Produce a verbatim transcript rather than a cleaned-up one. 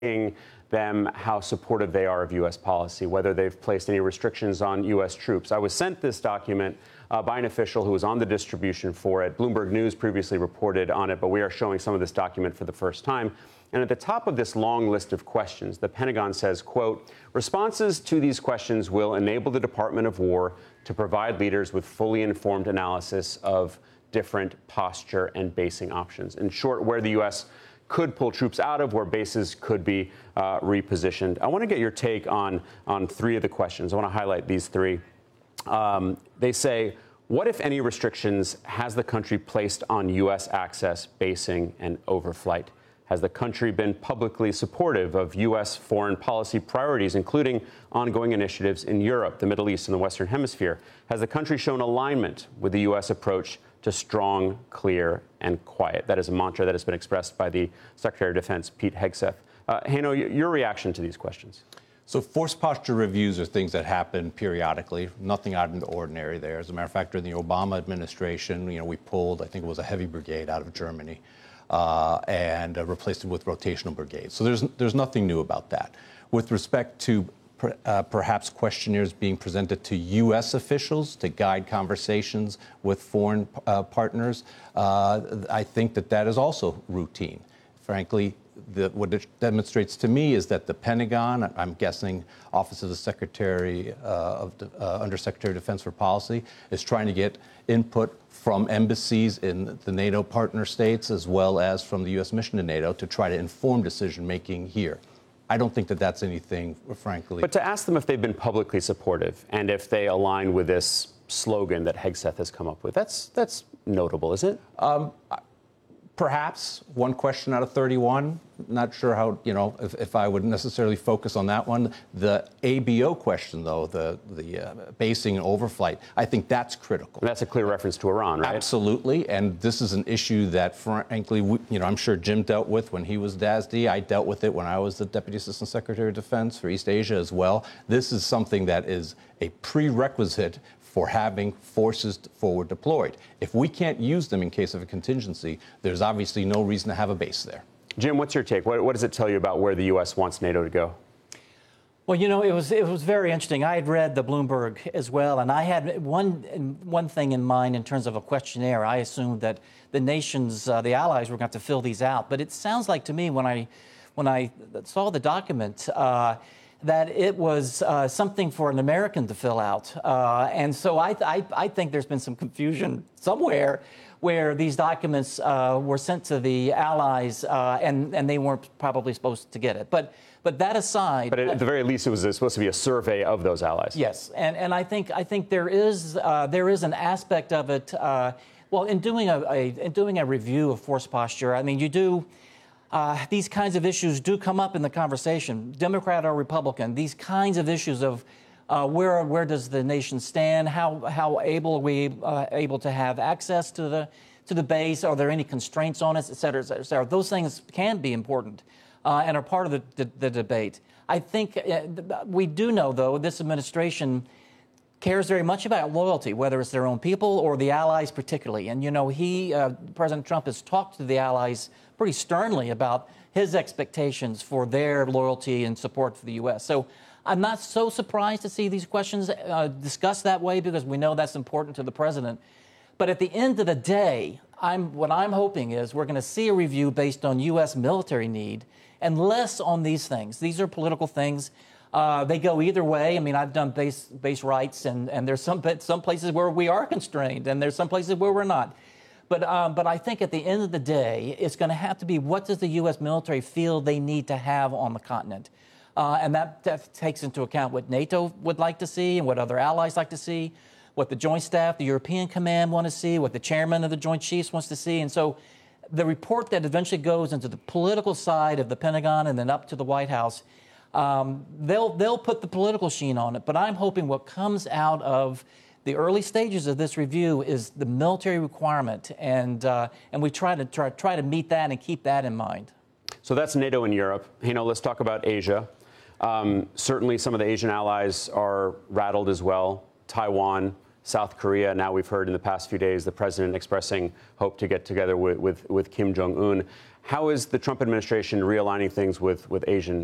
them how supportive they are of U S policy, whether they've placed any restrictions on U S troops. I was sent this document uh, by an official who was on the distribution for it. Bloomberg News previously reported on it, but we are showing some of this document for the first time. And at the top of this long list of questions, the Pentagon says, quote, responses to these questions will enable the Department of War to provide leaders with fully informed analysis of different posture and basing options. In short, where the U S could pull troops out of, where bases could be uh, repositioned. I want to get your take on, on three of the questions. I want to highlight these three. Um, they say, what, if any, restrictions has the country placed on U S access, basing, and overflight? Has the country been publicly supportive of U S foreign policy priorities, including ongoing initiatives in Europe, the Middle East, and the Western Hemisphere? Has the country shown alignment with the U S approach to strong, clear, and quiet? That is a mantra that has been expressed by the Secretary of Defense, Pete Hegseth. Uh, Hano, your reaction to these questions? So force posture reviews are things that happen periodically, nothing out of the ordinary there. As a matter of fact, during the Obama administration, you know, we pulled, I think it was a heavy brigade out of Germany uh, and uh, replaced it with rotational brigades. So there's, there's nothing new about that. With respect to Uh, perhaps questionnaires being presented to U S officials to guide conversations with foreign uh, partners, uh, I think that that is also routine. Frankly, the, what it demonstrates to me is that the Pentagon, I'm guessing Office of the Secretary uh, of uh, Undersecretary of Defense for Policy, is trying to get input from embassies in the NATO partner states as well as from the U S mission to NATO to try to inform decision making here. I don't think that that's anything, frankly. But to ask them if they've been publicly supportive and if they align with this slogan that Hegseth has come up with, that's that's notable, isn't it? Um, perhaps one question out of thirty-one. Not sure how, you know, if, if I would necessarily focus on that one. The A B O question, though, the, the uh, basing and overflight, I think that's critical. And that's a clear reference to Iran, right? Absolutely. And this is an issue that, frankly, we, you know, I'm sure Jim dealt with when he was D A S D. I dealt with it when I was the Deputy Assistant Secretary of Defense for East Asia as well. This is something that is a prerequisite for having forces forward deployed. If we can't use them in case of a contingency, there's obviously no reason to have a base there. Jim, what's your take? What, what does it tell you about where the U S wants NATO to go? Well, you know, it was it was very interesting. I had read the Bloomberg as well, and I had one one thing in mind in terms of a questionnaire. I assumed that the nations, uh, the allies, were going to fill these out. But it sounds like to me when I when I saw the document uh, that it was uh, something for an American to fill out, uh, and so I, I I think there's been some confusion somewhere where these documents uh, were sent to the allies, uh, and, and they weren't probably supposed to get it. But but that aside... But at the very least, it was supposed to be a survey of those allies. Yes, and, and I think I think there is uh, there is an aspect of it. Uh, well, in doing a, a in doing a review of force posture, I mean, you do... Uh, these kinds of issues do come up in the conversation, Democrat or Republican, these kinds of issues of Uh, where where does the nation stand? How how able are we uh, able to have access to the to the base? Are there any constraints on us, et cetera, et cetera, et cetera? Those things can be important uh, and are part of the, the, the debate. I think uh, we do know, though, this administration cares very much about loyalty, whether it's their own people or the allies particularly. And, you know, he, uh, President Trump has talked to the allies pretty sternly about his expectations for their loyalty and support for the U S. So I'm not so surprised to see these questions uh, discussed that way because we know that's important to the president. But at the end of the day, I'm, what I'm hoping is we're going to see a review based on U S military need and less on these things. These are political things. Uh, they go either way. I mean, I've done base base rights, and, and there's some some places where we are constrained, and there's some places where we're not. But um, but I think at the end of the day, it's going to have to be what does the U S military feel they need to have on the continent. Uh, and that, that takes into account what NATO would like to see and what other allies like to see, what the Joint Staff, the European Command want to see, what the chairman of the Joint Chiefs wants to see. And so the report that eventually goes into the political side of the Pentagon and then up to the White House, um, they'll, they'll put the political sheen on it. But I'm hoping what comes out of the early stages of this review is the military requirement. And, uh, and we try to, try, try to meet that and keep that in mind. So that's NATO and Europe. You know, let's talk about Asia. Um, certainly some of the Asian allies are rattled as well. Taiwan, South Korea. Now we've heard in the past few days the president expressing hope to get together with, with, with Kim Jong-un. How is the Trump administration realigning things with, with Asian